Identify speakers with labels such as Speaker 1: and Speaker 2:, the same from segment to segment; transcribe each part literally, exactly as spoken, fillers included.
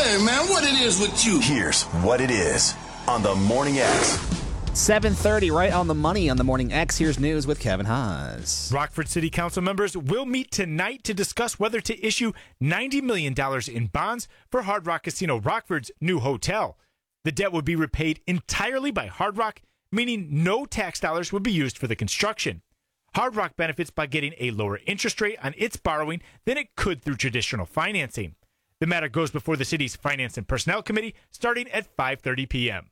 Speaker 1: Hey, man, what it is with you?
Speaker 2: Here's what it is on the Morning X.
Speaker 3: seven thirty, right on the money on the Morning X. Here's news with Kevin Haas.
Speaker 4: Rockford City Council members will meet tonight to discuss whether to issue ninety million dollars in bonds for Hard Rock Casino Rockford's new hotel. The debt would be repaid entirely by Hard Rock, meaning no tax dollars would be used for the construction. Hard Rock benefits by getting a lower interest rate on its borrowing than it could through traditional financing. The matter goes before the city's Finance and Personnel Committee starting at five thirty p.m.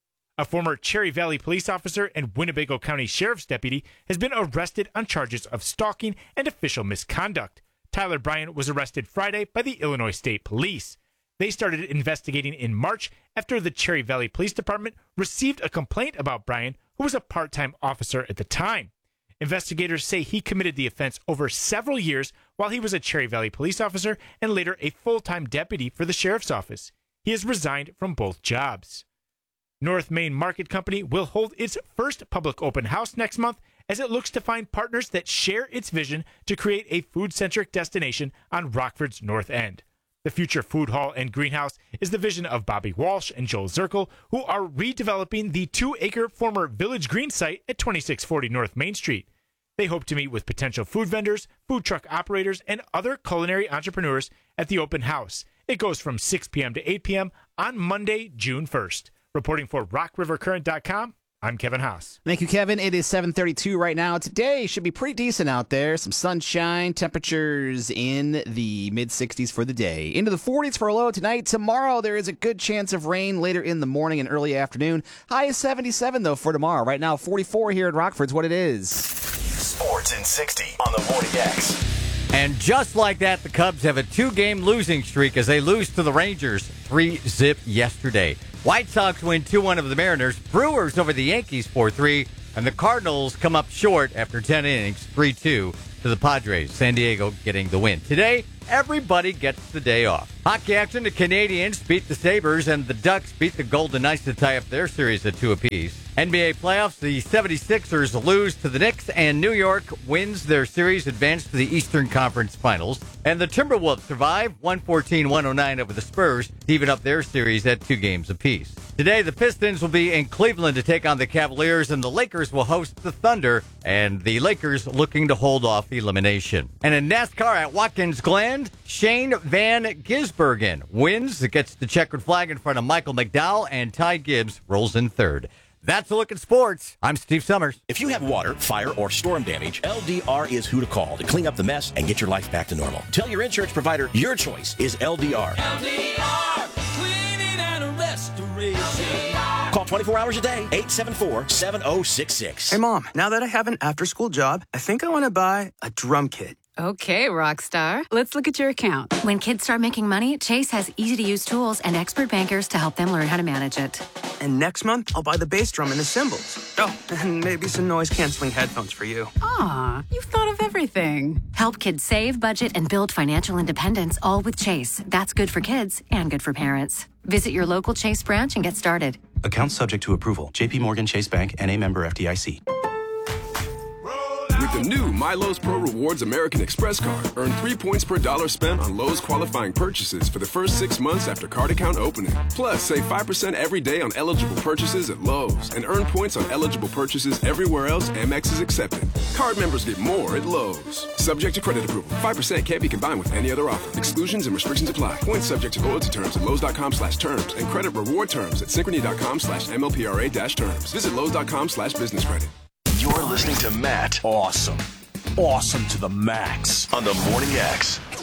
Speaker 4: A former Cherry Valley police officer and Winnebago County Sheriff's deputy has been arrested on charges of stalking and official misconduct. Tyler Bryant was arrested Friday by the Illinois State Police. They started investigating in March after the Cherry Valley Police Department received a complaint about Bryant, who was a part-time officer at the time. Investigators say he committed the offense over several years while he was a Cherry Valley police officer and later a full-time deputy for the sheriff's office. He has resigned from both jobs. North Main Market Company will hold its first public open house next month as it looks to find partners that share its vision to create a food-centric destination on Rockford's North End. The future food hall and greenhouse is the vision of Bobby Walsh and Joel Zirkle, who are redeveloping the two-acre former Village Green site at twenty-six forty North Main Street. They hope to meet with potential food vendors, food truck operators, and other culinary entrepreneurs at the open house. It goes from six p.m. to eight p.m. on Monday, June first. Reporting for rock river current dot com, I'm Kevin Haas.
Speaker 3: Thank you, Kevin. It is seven thirty-two right now. Today should be pretty decent out there. Some sunshine, temperatures in the mid-sixties for the day. Into the forties for a low tonight. Tomorrow there is a good chance of rain later in the morning and early afternoon. High is seventy-seven, though, for tomorrow. Right now, forty-four here at Rockford's what it is.
Speaker 2: Sports in sixty on the Morning X.
Speaker 5: And just like that, the Cubs have a two-game losing streak as they lose to the Rangers three zip yesterday. White Sox win two one over the Mariners, Brewers over the Yankees four three, and the Cardinals come up short after ten innings, three two to the Padres. San Diego getting the win. Today, everybody gets the day off. Hockey action, the Canadians beat the Sabres, and the Ducks beat the Golden Knights to tie up their series at two apiece. N B A playoffs, the seventy-sixers lose to the Knicks, and New York wins their series, advanced to the Eastern Conference Finals. And the Timberwolves survive one fourteen one oh nine over the Spurs to even up their series at two games apiece. Today, the Pistons will be in Cleveland to take on the Cavaliers, and the Lakers will host the Thunder, and the Lakers looking to hold off elimination. And in NASCAR at Watkins Glen, Shane Van Gisbergen wins. It gets the checkered flag in front of Michael McDowell, and Ty Gibbs rolls in third. That's a look at sports. I'm Steve Summers.
Speaker 6: If you have water, fire, or storm damage, L D R is who to call to clean up the mess and get your life back to normal. Tell your insurance provider your choice is L D R.
Speaker 7: L D R, cleaning and restoration.
Speaker 6: Call twenty-four hours a day, eight seven four, seven oh six six.
Speaker 8: Hey, Mom, now that I have an after-school job, I think I want to buy a drum kit.
Speaker 9: Okay, Rockstar. Let's look at your account.
Speaker 10: When kids start making money, Chase has easy-to-use tools and expert bankers to help them learn how to manage it.
Speaker 8: And next month, I'll buy the bass drum and the cymbals. Oh, and maybe some noise-canceling headphones for you.
Speaker 9: Aw, you've thought of everything.
Speaker 10: Help kids save, budget, and build financial independence, all with Chase. That's good for kids and good for parents. Visit your local Chase branch and get started.
Speaker 11: Account subject to approval. J P Morgan Chase Bank, N A member F D I C.
Speaker 12: With the new My Lowe's Pro Rewards American Express card, earn three points per dollar spent on Lowe's qualifying purchases for the first six months after card account opening. Plus, save five percent every day on eligible purchases at Lowe's and earn points on eligible purchases everywhere else Amex is accepted. Card members get more at Lowe's. Subject to credit approval. five percent can't be combined with any other offer. Exclusions and restrictions apply. Points subject to loyalty terms at Lowe's.com slash terms and credit reward terms at Synchrony.com slash MLPRA dash terms. Visit Lowe's.com slash business credit.
Speaker 2: You're listening to Matt.
Speaker 1: Awesome. Awesome to the max.
Speaker 2: On the Morning X.